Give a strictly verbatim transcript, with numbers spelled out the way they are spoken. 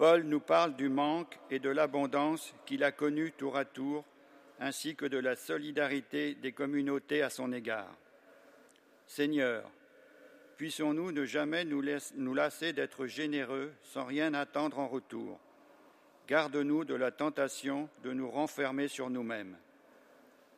Paul nous parle du manque et de l'abondance qu'il a connu tour à tour, ainsi que de la solidarité des communautés à son égard. Seigneur, puissions-nous ne jamais nous, laisser, nous lasser d'être généreux sans rien attendre en retour. Garde-nous de la tentation de nous renfermer sur nous-mêmes.